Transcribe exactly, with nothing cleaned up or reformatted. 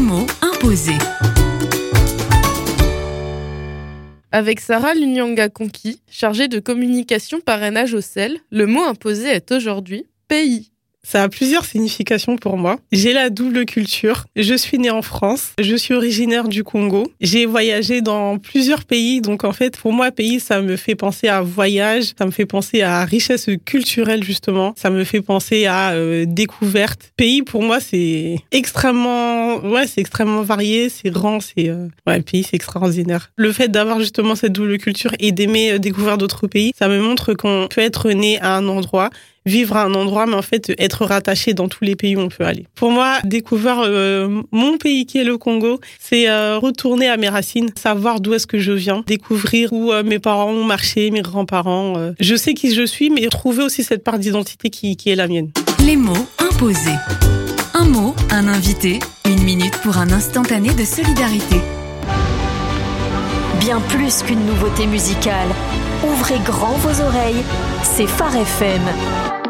mots imposés. Avec Sarah Lunyanga-Conki, chargée de communication parrainage au C E L, le mot imposé est aujourd'hui pays. Ça a plusieurs significations pour moi. J'ai la double culture. Je suis née en France. Je suis originaire du Congo. J'ai voyagé dans plusieurs pays. Donc, en fait, pour moi, pays, ça me fait penser à voyage. Ça me fait penser à richesse culturelle, justement. Ça me fait penser à euh, découverte. Pays, pour moi, c'est extrêmement, ouais, c'est extrêmement varié. C'est grand. C'est, euh... ouais, le pays, c'est extraordinaire. Le fait d'avoir justement cette double culture et d'aimer euh, découvrir d'autres pays, ça me montre qu'on peut être né à un endroit, vivre à un endroit, mais en fait, être rattaché dans tous les pays où on peut aller. Pour moi, découvrir euh, mon pays qui est le Congo, c'est euh, retourner à mes racines, savoir d'où est-ce que je viens, découvrir où euh, mes parents ont marché, mes grands-parents. Euh. Je sais qui je suis, mais trouver aussi cette part d'identité qui, qui est la mienne. Les mots imposés. Un mot, un invité, une minute pour un instantané de solidarité. Bien plus qu'une nouveauté musicale. Ouvrez grand vos oreilles, c'est Phare F M.